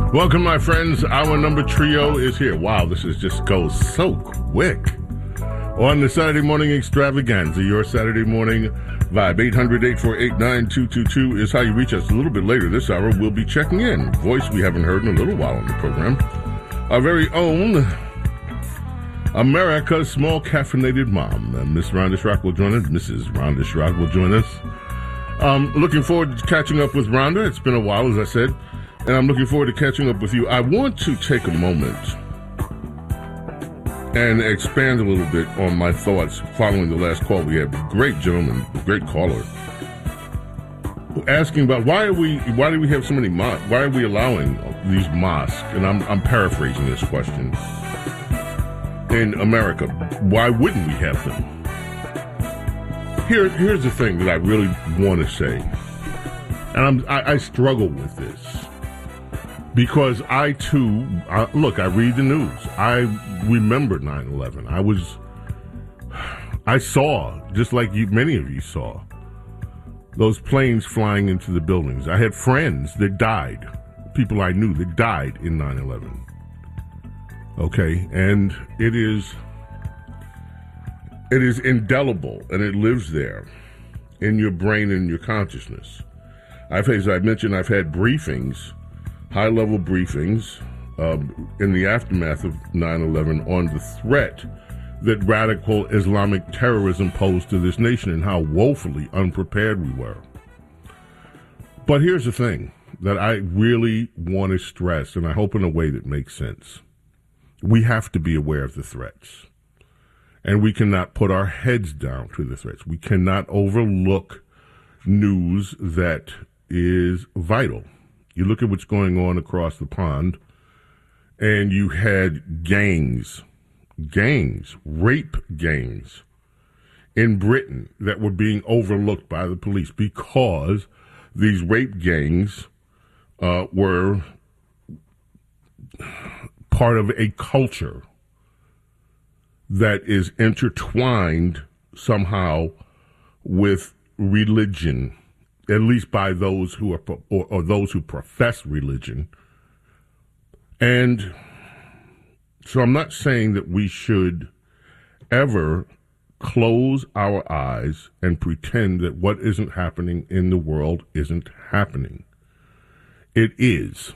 Welcome, my friends. Our number trio is here. Wow, this is just goes so quick. On the Saturday morning extravaganza, your Saturday morning vibe. 800-848-9222 is how you reach us. A little bit later this hour, we'll be checking in. Voice we haven't heard in a little while on the program. Our very own America's small caffeinated mom, Miss Rhonda Schrock will join us. Mrs. Rhonda Schrock will join us. Looking forward to catching up with Rhonda. It's been a while, as I said. And I'm looking forward to catching up with you. I want to take a moment and expand a little bit on my thoughts following the last call we had. Great gentleman, great caller, asking about why do we have so many mosques? Why are we allowing these mosques? And I'm paraphrasing this question. In America, why wouldn't we have them? Here's the thing that I really want to say, and I struggle with this. Because I, too, look, I read the news. I remember 9/11. I saw, just like many of you saw, those planes flying into the buildings. I had friends that died, people I knew that died in 9/11. Okay, and it is indelible, and it lives there in your brain and your consciousness. As I mentioned, I've had briefings, high-level briefings in the aftermath of 9/11 on the threat that radical Islamic terrorism posed to this nation and how woefully unprepared we were. But here's the thing that I really want to stress, and I hope in a way that makes sense. We have to be aware of the threats, and we cannot put our heads down to the threats. We cannot overlook news that is vital. You look at what's going on across the pond, and you had rape gangs in Britain that were being overlooked by the police because these rape gangs were part of a culture that is intertwined somehow with religion, at least by those who are or those who profess religion. And so I'm not saying that we should ever close our eyes and pretend that what isn't happening in the world isn't happening. It is.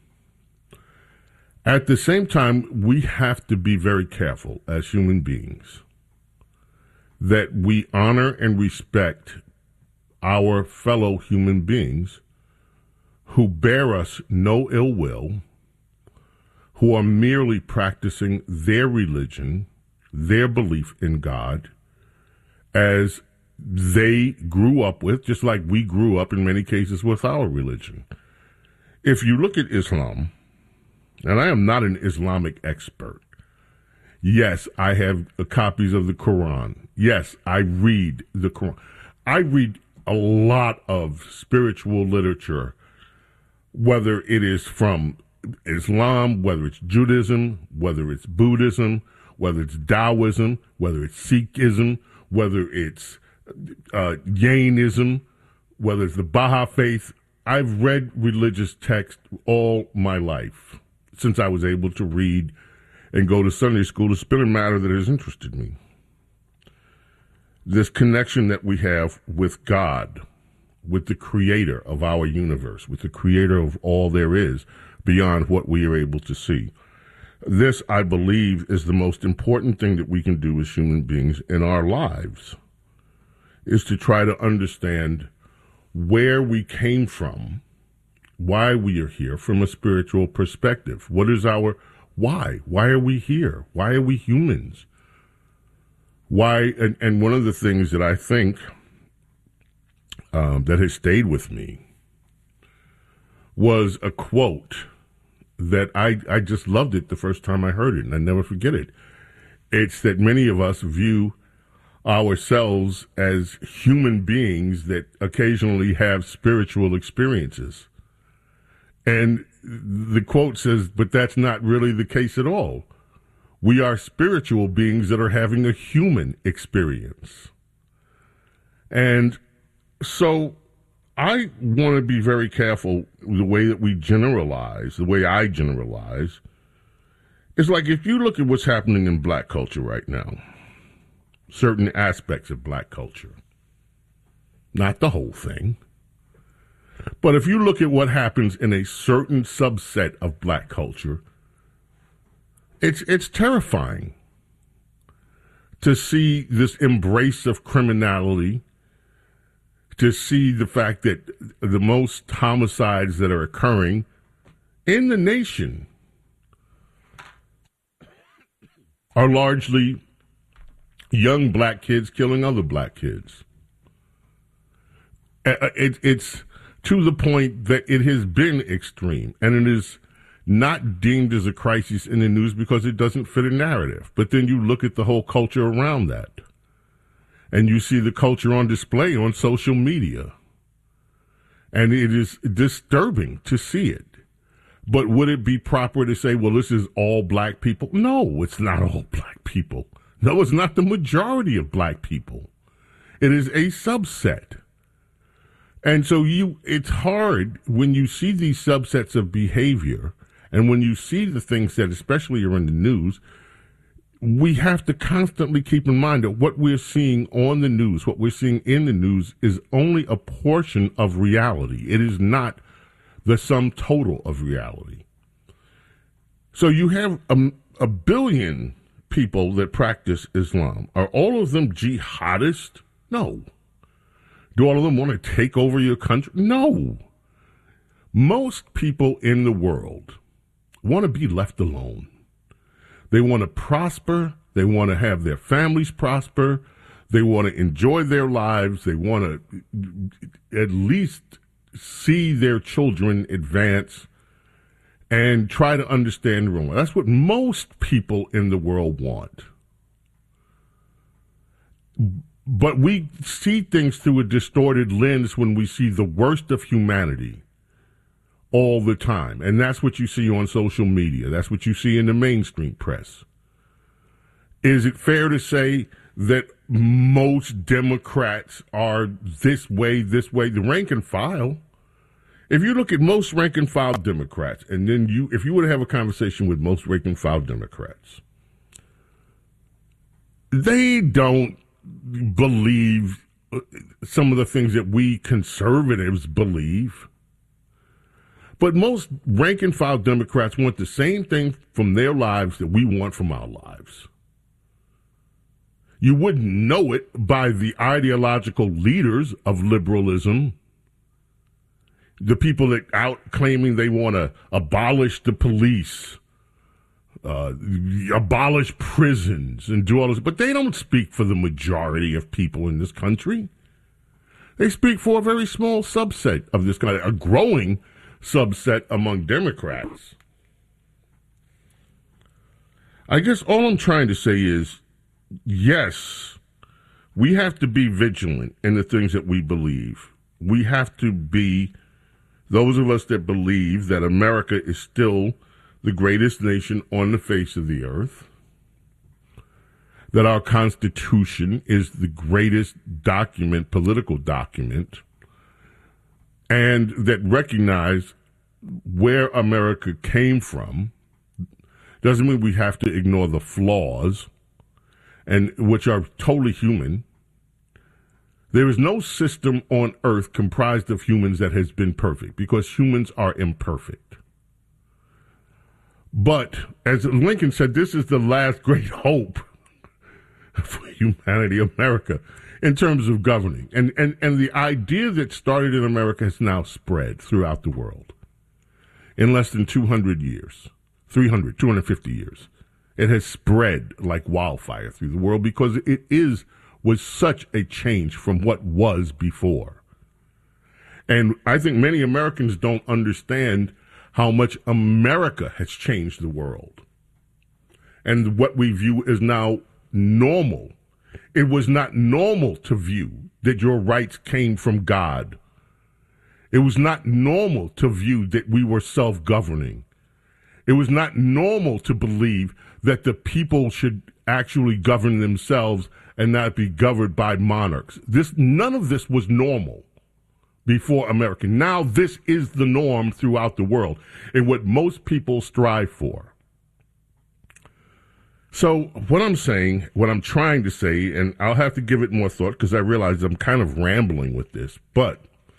At the same time, we have to be very careful as human beings that we honor and respect our fellow human beings who bear us no ill will, who are merely practicing their religion, their belief in God, as they grew up with, just like we grew up in many cases with our religion. If you look at Islam, and I am not an Islamic expert. Yes, I have copies of the Quran. Yes, I read the Quran. I read a lot of spiritual literature, whether it is from Islam, whether it's Judaism, whether it's Buddhism, whether it's Taoism, whether it's Sikhism, whether it's Jainism, whether it's the Baha'i faith. I've read religious texts all my life since I was able to read and go to Sunday school. It's been a matter that has interested me. This connection that we have with God, with the creator of our universe, with the creator of all there is beyond what we are able to see. This, I believe, is the most important thing that we can do as human beings in our lives, is to try to understand where we came from, why we are here from a spiritual perspective. What is our why? Why are we here? Why are we humans? Why? And one of the things that I think that has stayed with me was a quote that I just loved it the first time I heard it, and I never forget it. It's that many of us view ourselves as human beings that occasionally have spiritual experiences. And the quote says, but that's not really the case at all. We are spiritual beings that are having a human experience. And so I want to be very careful the way that we generalize, the way I generalize. It's like if you look at what's happening in black culture right now, certain aspects of black culture, not the whole thing, but if you look at what happens in a certain subset of black culture, it's terrifying to see this embrace of criminality, to see the fact that the most homicides that are occurring in the nation are largely young black kids killing other black kids. It's to the point that it has been extreme, and it is not deemed as a crisis in the news because it doesn't fit a narrative. But then you look at the whole culture around that, and you see the culture on display on social media, and it is disturbing to see it. But would it be proper to say, well, this is all black people? No, it's not all black people. No, it's not the majority of black people. It is a subset. And so it's hard when you see these subsets of behavior and when you see the things that especially are in the news, we have to constantly keep in mind that what we're seeing on the news, what we're seeing in the news is only a portion of reality. It is not the sum total of reality. So you have a billion people that practice Islam. Are all of them jihadists? No. Do all of them want to take over your country? No. Most people in the world want to be left alone. They want to prosper. They want to have their families prosper. They want to enjoy their lives. They want to at least see their children advance and try to understand the world. That's what most people in the world want. But we see things through a distorted lens when we see the worst of humanity all the time. And that's what you see on social media. That's what you see in the mainstream press. Is it fair to say that most Democrats are this way? The rank and file. If you look at most rank and file Democrats, and then if you were to have a conversation with most rank and file Democrats, they don't believe some of the things that we conservatives believe. But most rank and file Democrats want the same thing from their lives that we want from our lives. You wouldn't know it by the ideological leaders of liberalism, the people that out claiming they want to abolish the police, abolish prisons, and do all this. But they don't speak for the majority of people in this country. They speak for a very small subset of this country, a growing subset among Democrats. I guess all I'm trying to say is, yes, we have to be vigilant in the things that we believe. We have to be those of us that believe that America is still the greatest nation on the face of the earth, that our Constitution is the greatest document, political document, and that recognize where America came from. Doesn't mean we have to ignore the flaws, and which are totally human. There is no system on earth comprised of humans that has been perfect, because humans are imperfect. But as Lincoln said, this is the last great hope for humanity, America, in terms of governing. And the idea that started in America has now spread throughout the world. In less than 200 years, 250 years, it has spread like wildfire through the world because it was such a change from what was before. And I think many Americans don't understand how much America has changed the world. And what we view as now normal. It was not normal to view that your rights came from God. It was not normal to view that we were self-governing. It was not normal to believe that the people should actually govern themselves and not be governed by monarchs. None of this was normal before America. Now this is the norm throughout the world and what most people strive for. So what I'm saying, what I'm trying to say, and I'll have to give it more thought because I realize I'm kind of rambling with this, but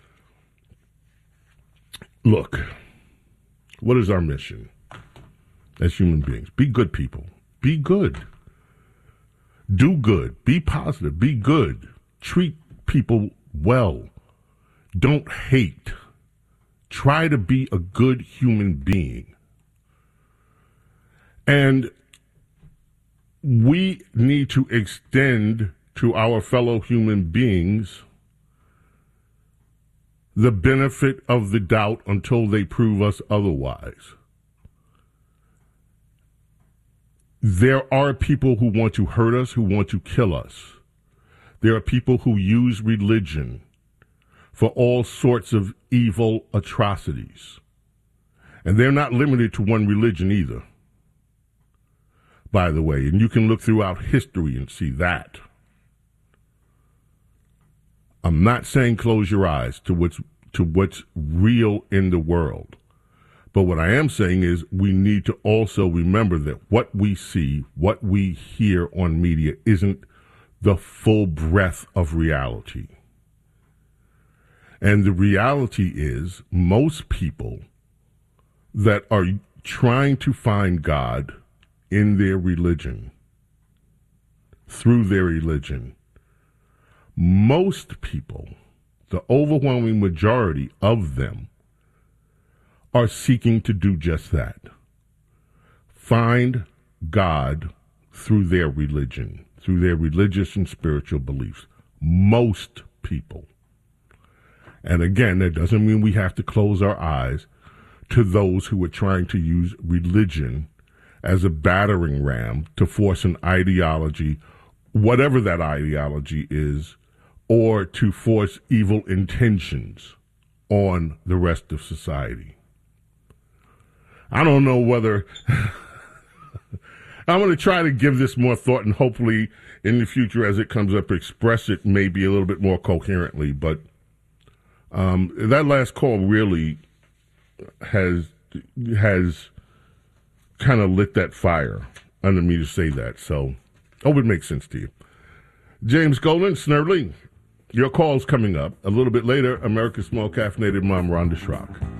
look, what is our mission as human beings? Be good people. Be good. Do good. Be positive. Be good. Treat people well. Don't hate. Try to be a good human being. And we need to extend to our fellow human beings the benefit of the doubt until they prove us otherwise. There are people who want to hurt us, who want to kill us. There are people who use religion for all sorts of evil atrocities. And they're not limited to one religion either, by the way. And you can look throughout history and see that. I'm not saying close your eyes to what's real in the world. But what I am saying is we need to also remember that what we see, what we hear on media isn't the full breadth of reality. And the reality is most people that are trying to find God in their religion, through their religion, most people, the overwhelming majority of them, are seeking to do just that. Find God through their religion, through their religious and spiritual beliefs. Most people. And again, that doesn't mean we have to close our eyes to those who are trying to use religion as a battering ram to force an ideology, whatever that ideology is, or to force evil intentions on the rest of society. I don't know whether I'm going to try to give this more thought and hopefully in the future as it comes up express it maybe a little bit more coherently, but that last call really has kind of lit that fire under me to say that. So hope it makes sense to you. James Golden, Snerdley, your call's coming up. A little bit later, America's small caffeinated mom, Rhonda Schrock.